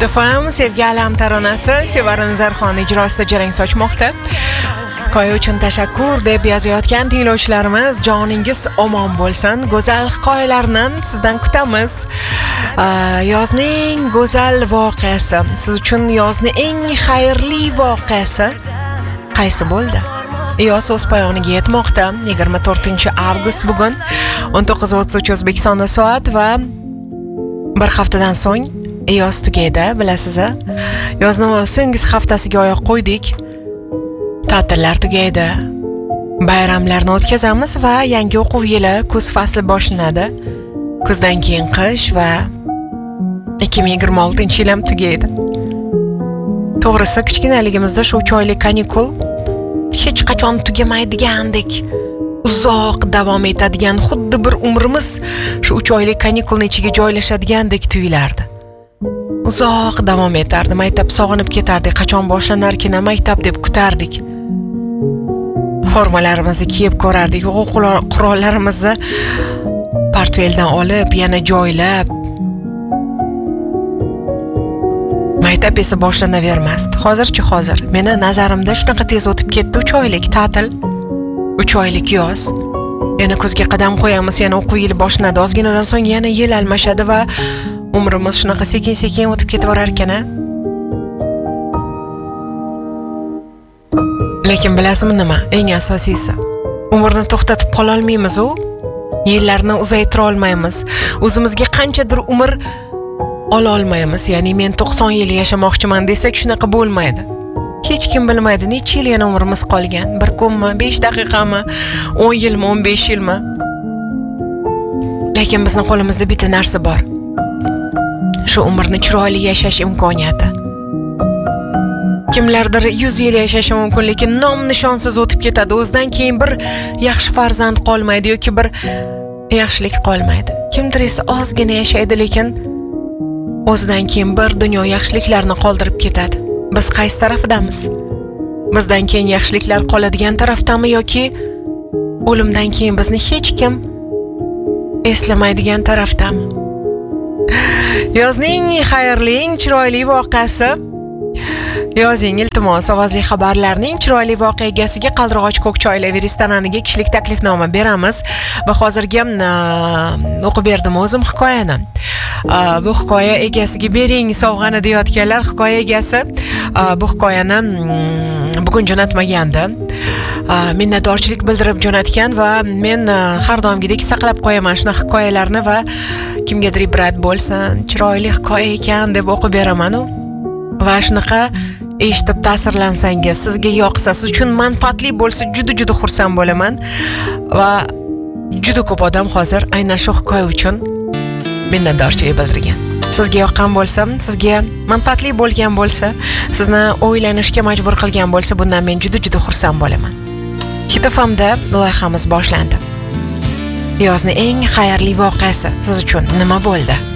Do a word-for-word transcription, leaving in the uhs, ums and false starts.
Hit F M Sevgi Alam taronasi Sevara Nazarxon ijrosida jarang sochmoqda. Hikoya uchun tashakkur deb yozayotgan tinglovchilarimiz, joningiz omon bo'lsin. Go'zal hikoyalarni sizdan kutamiz. Yozning go'zal voqeasi, siz uchun yozning eng xayrli voqeasi qaysi bo'ldi? Yoz o'z poyoniga yetmoqda. yigirma to'rtinchi avgust bugun o'n to'qqiz o'ttiz uch O'zbekistonda soat va bir haftadan so'ng yoz tugaydi, bilasiz. Yozni so'nggi haftasiga oyoq qo'ydik. Ta'tillar tugaydi. Bayramlarni o'tkazamiz va yangi o'quv yili, kuz fasli boshlanadi. Kuzdan keyin qish va ikki ming yigirma oltinchi yil ham tugaydi. To'g'risi, kichkinaligimizda shu uch oylik kanikul hech qachon tugamaydigandek, uzoq davom etadigan, xuddi bir umrimiz shu uch oylik kanikulning ichiga joylashadigandek tuyulardi. Uzoq davom etardi. Maktab sog'inib ketardik. Qachon boshlanar-kina maktab deb kutardik. Formalarimizni kiyib ko'rardik. O'quv qurollarimizni portfeldan olib, yana joylab. Maktab esa boshlanavermasdi. Hozirchi hozir meni nazarimda shunaqa tez o'tib ketdi. uch oylik ta'til, uch oylik yoz. Yana kuzga qadam qo'yamiz, yana o'quv yili boshlanadi. Ozginadan so'ng yana yil almashadi va umrimiz shunaqa sekin-sekin o'tib ketaverar ekan-a. Lekin bilasizmi nima? Eng asosiysi, umrni to'xtatib qola olmaymiz-u, yillarni uzaytira olmaymiz. O'zimizga qanchadir umr ola olmaymiz. Ya'ni men to'qson yil yashamoqchiman desak, shunaqa bo'lmaydi. Hech kim bilmaydi necha yil yana umrimiz qolgan. Bir kunmi, besh daqiqami, o'n yilmi, o'n besh yilmi? Lekin bizning qo'limizda bitta narsa bor. Shu umrni chiroyli yashash imkoniyati. Kimlardir yuz yil yashashi mumkin, lekin nom nishonsiz o'tib ketadi. O'zidan keyin bir yaxshi farzand qolmaydi yoki bir yaxshilik qolmaydi. Kimdir esa ozgina yashaydi, lekin o'zidan keyin bir dunyo yaxshiliklarni qoldirib ketadi. Biz qaysi tarafdamiz? Bizdan keyin yaxshiliklar qoladigan tarafdami yoki o'limdan keyin bizni hech kim eslamaydigan tarafdami? Yozning xayrli, eng chiroyli voqeasi. Yozing, iltimos, ovozli xabarlarning chiroyli voqea egasiga Qaldirg'och Ko'kchoylar restoraniga kishilik taklifnoma beramiz va hozirga o'qib berdim o'zim hikoyani. Bu hikoya egasiga bering sovg'ani deyotganlar, hikoya egasi bu hikoyani bugun jo'natmagandi. Minnatdorchilik bildirib jo'natgan va men har doimgidek saqlab qo'yaman shuna hikoyalarni va kimgadir ibrat bo'lsin, chiroyli hikoya ekan deb o'qib beraman-u. Va shunaqa eshitib ta'sirlansangiz, sizga yoqsa, siz uchun manfaatli bo'lsa, juda-juda xursand bo'laman. Va juda ko'p odam hozir aynan shu hikoya uchun minnatdorchilik bildirgan. Sizga yoqqan bo'lsa, sizga manfaatli bo'lgan bo'lsa, sizni o'ylanishga majbur qilgan bo'lsa, bundan men juda-juda xursand bo'laman. Hit F M'da loyihamiz boshlandi. Yozning eng xayrli voqeasi siz uchun nima bo'ldi?